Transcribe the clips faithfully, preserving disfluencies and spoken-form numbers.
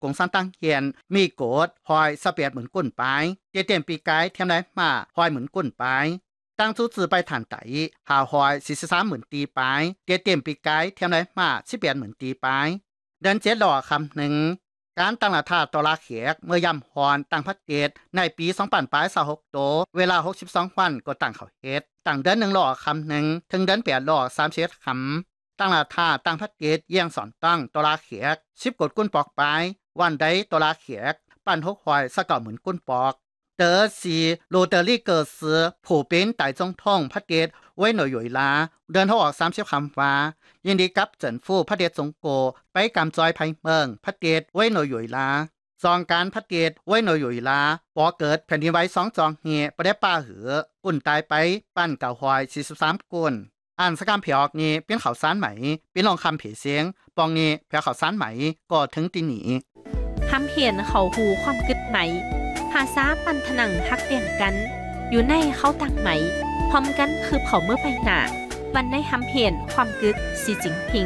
กงสันตั้งเฮียนมีโกดหอยสเปียดเหมือนก้นปลายเจเต็มปีกายเทียมได้มาหอยเหมือนก้นปลายตั้งสู้จือไปฐานไตหาหอยสี่สิบสามหมื่นตีปลายเจเต็มปีกายเทียมได้มาสิบแปดหมื่นตีปลายเดินเจ็ดหล่อคำหนึ่งการตั้งราคาตลาเขียกเมื่อยำฮอนตั้งพักเกตในปีสองพันยี่สิบหกโตเวลาหกสิบสองวันก็ตั้งเขาเฮ็ดตั้งเดือนหนึ่งหล่อคำหนึ่งถึงเดือนแปดหล่อสามสิบคำตั้งราคาตั้งพักเกตเยี่ยงสอนตั้งตลาเขียกสิบกดกุ้นปอกปลายวันใดตลาเขียกปั้นหกหอยสะเก่าเหมือนกุ้นปอกเตอสีโรเตอรี่เกิดสือผู้เป็นไต่จงท่องพักเกตไว้หน่อยหย่อยลาเดินเขาออกสามสิบคำฟ้ายินดีกับเจินฟู่พระเดชสงโกไปกำจอยไผ่เมืองพระเดชไว้หน่อยหย่อยลาซองการพระเดชไว้หน่อยหย่อยลาปอเกิดแผ่นดินไหวสองจองเฮียประเดป้าเหือกุ่นตายไปปั้นเก่าหอยสี่สิบสามกุ่นอ่านสกามเผียกนี้เป็นข่าวสารไหมเป็นลองคำเผียเสียงปองนี้เผียข่าวสารไหมก็ถึงตีหนีทำเห็นเขาหูความกึดไหมภาษาปันถนังฮักเปลี่ยนกันอยู่ในเขาต่างไหมพร้อมกันคือเผาเมื่อไปหนาวันในทำเห็นความกึดสีจิงพิง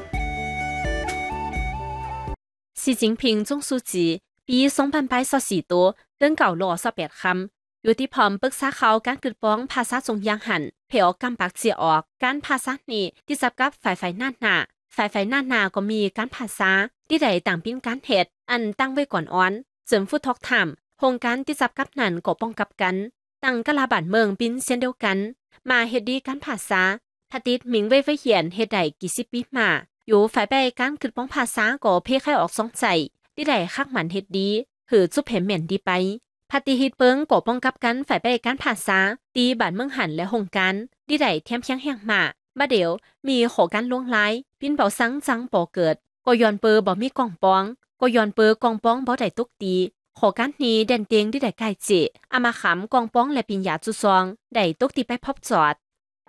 สีจิงพิงจงซูจีปีสองพันยี่สิบสี่ตัวเรื่องเก่าหล่อสอบแปดคำอยู่ที่พร้อมปรึกษาเขาการกึดป้องภาษาจงยางหันเผยออกกำปักเสียออกการภาษานี้ที่จับกับฝ่ายฝ่ายหน้าหน้าฝ่ายฝ่ายหน้าหน้าก็มีการภาษาที่ใดต่างเป็นการเหตุอันตั้งไว้ก่อนอ้อนเสริมฟุตทอกถามโครงการที่จับกับนั่นก็ป้องกับกันตั้งกะลาบันเมืองปิ้นเช่นเดียวกันมาเฮ็ดดีการภาษาถ้าติดมิงไว้ไว้เขียนเฮ็ดได้กี่สิบปีมาอยู่ฝ่ายไปการกึดป้องภาษาก็เพ่ไขออกสองใจที่ใดคักหมันเฮ็ดดีหือจุบเห็นเหม็นดีไปปฏิฮิตเปิงก็ป้องกับกันฝ่ายไปการภาษาตีบ้านเมืองหันและโครงการที่ใดเทียมเคียงแห่งมาบ่เดี๋ยวมีโขการล่วงลายปิ้นเป่าสังจังบ่เกิดก็ย้อนเปอบ่มีกองปองก็ย้อนเปอกองปองบ่ได้ตกตีขอการนี้เด่นเตียงที่ได้ใกล้เจอามาขำกองป้องและปิญญาจุซองได้ตกตีไปพบจอด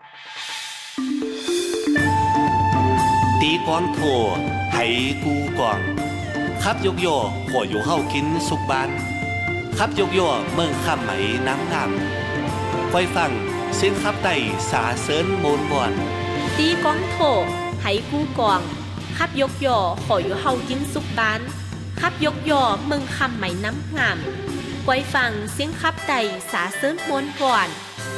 ตีกองโถไหกูกองขับยกโยขออยู่เฮากินสุกบานขับยกโยเมืองข้ามไหมน้ำงามไว้ฟังเส้นขับไต่สาเซินโมนบ่อนตีกองโถไหกูกองขับยกโยขออยู่เฮากินสุกบานขับยกย่อเมืองคำไหมน้ำงามไว้ฟังเสียงขับไต่สาเซินม้วนก่อน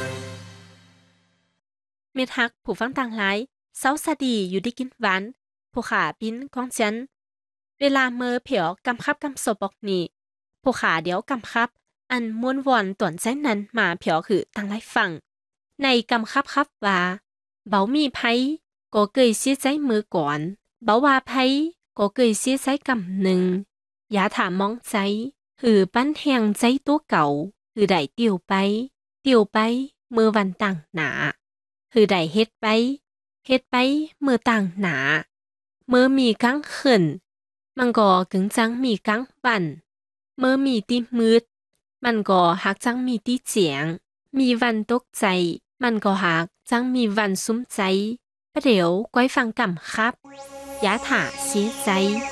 เมทักผู้ฟังต่างหลายเซาสะดีอยู่ดีกินหวานผู้ขาปิ้นของฉันเวลาเมื่อเผียวกำคับกำศพบอกนี่ผู้ขาเดี๋ยวกำคับอันม้วนวอนต่วนใจนั้นมาเผียวคือต่างหลายฟังในกำคับครับว่าเบามีไผก็เกยเสียใจมือก่อนเบาว่าไผก็เกยเสียใจกำหนึ่งอย่าถามมองใจหือปั้นแหงใจตัวเก่าหือได้เตียวไปเตียวไปเมื่อวันต่างหนาหือได้เฮ็ดไปเฮ็ดไปเมื่อต่างหนาเมื่อมีกังขึ้นมันก็กึ่งจังมีกังบันเมื่อมีตีมืดมันก็หักจังมีตีเจียงมีวันตกใจมันก็หักจังมีวันซุ้มใจประเดี๋ยวก้อยฟังกำครับอย่าถาเสียใจ